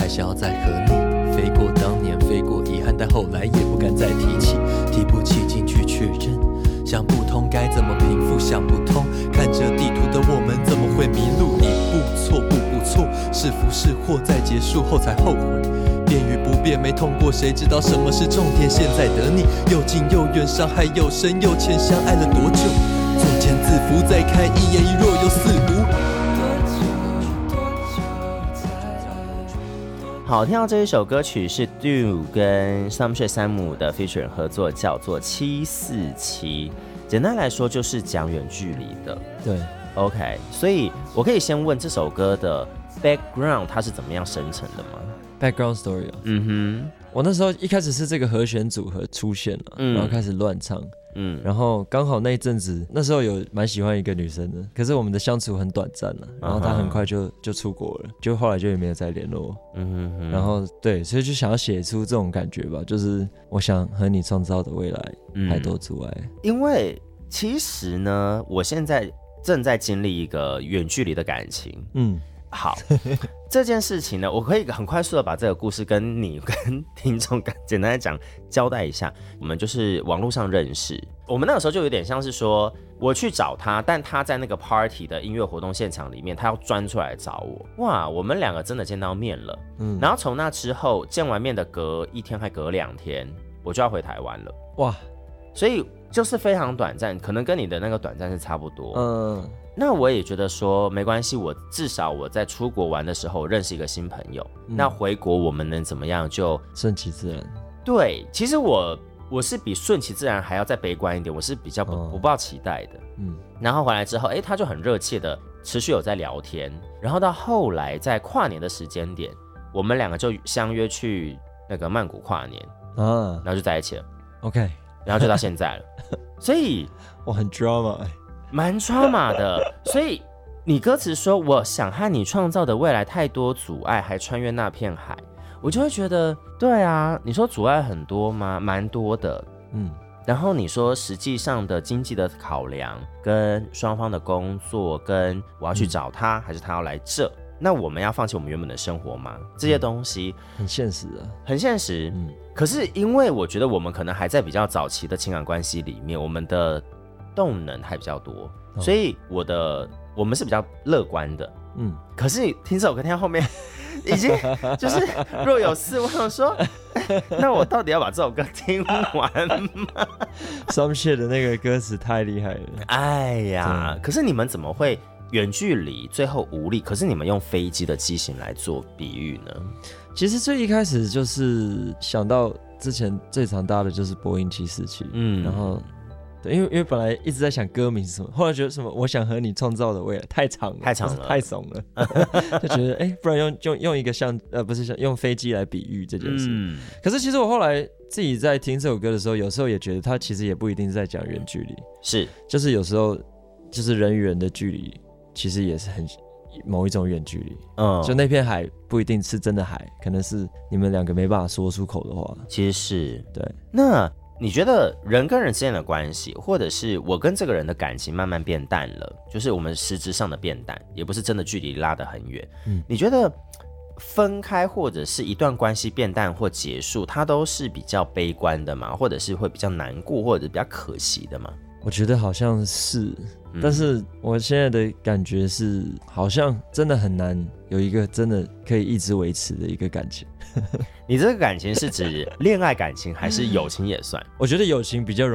还想要再和你飞过当年，飞过遗憾，但后来也不敢再提起，提不起劲去确认，想不通该怎么平复，想不通看着地图的我们怎么会迷路？一步错步不错，是福是祸，在结束后才后悔。变与不变没痛过，谁知道什么是重点？现在的你又近又远，伤害又深又浅，相爱了多久？作茧自缚，再看一眼，亦若有似无。 好，听到这一首歌曲是 Do 跟 Sumshed 山姆的 featuring 合作，叫做747。简单来说就是讲远距离的。 对 ，OK， 所以我可以先问这首歌的 background 它是怎么样生成的吗？ background story 我那时候一开始是这个和弦组合出现了，然后开始乱唱，然后刚好那一阵子，那时候有蛮喜欢一个女生的，可是我们的相处很短暂了，然后她很快就出国了，就后来就也没有再联络，然后对，所以就想要写出这种感觉吧，就是我想和你创造的未来太多阻碍。 因为其实呢，我现在正在经历一个远距离的感情，好，这件事情呢，我可以很快速的把这个故事跟你跟听众简单的讲交代一下。我们就是网络上认识，我们那个时候就有点像是说，我去找他，但他在那个 party 的音乐活动现场里面，他要钻出来找我。哇，我们两个真的见到面了。然后从那之后见完面的隔一天还隔2天，我就要回台湾了。哇，所以就是非常短暂，可能跟你的那个短暂是差不多。那我也觉得说没关系，我至少我在出国玩的时候认识一个新朋友，那回国我们能怎么样就顺其自然。 对，其实我是比顺其自然还要再悲观一点，我是比较不抱期待的。然后回来之后，他就很热切的持续有在聊天，然后到后来在跨年的时间点，我们两个就相约去那个曼谷跨年，然后就在一起了。 OK， 然后就到现在了。所以我很 drama。 蛮 drama 的，所以你歌词说我想和你创造的未来太多阻碍，还穿越那片海，我就会觉得对啊，你说阻碍很多吗？蛮多的。然后你说实际上的经济的考量跟双方的工作，跟我要去找他，还是他要来这，那我们要放弃我们原本的生活吗？这些东西很现实啊， 很现实。可是因为我觉得我们可能还在比较早期的情感关系里面，我们的动能还比较多，所以我们是比较乐观的。可是听这首歌听到后面已经就是若有似无，说那我到底要把这首歌听完吗？ Sumshed 的那个歌词太厉害了。 哎呀，可是你们怎么会远距离最后无力，可是你们用飞机的机型来做比喻呢？ 其实最一开始就是想到之前最常搭的就是波音747，然后对，因为本来一直在想歌名是什么，后来觉得什么我想和你创造的未来太长了，太怂了，就觉得不然用一个不是用飞机来比喻这件事。可是其实我后来自己在听这首歌的时候，有时候也觉得它其实也不一定是在讲远距离， 是就是有时候就是人与人的距离，其实也是某一种远距离。就那片海不一定是真的海，可能是你们两个没办法说出口的话。 其实是对。 那你觉得人跟人之间的关系，或者是我跟这个人的感情慢慢变淡了，就是我们实质上的变淡，也不是真的距离拉得很远。你觉得分开或者是一段关系变淡或结束，它都是比较悲观的吗？或者是会比较难过，或者是比较可惜的吗？ 我觉得好像是，但是我现在的感觉是，好像真的很难有一个真的可以一直维持的一个感情。 你这个感情是指恋爱感情还是友情也算？ 我觉得友情比较容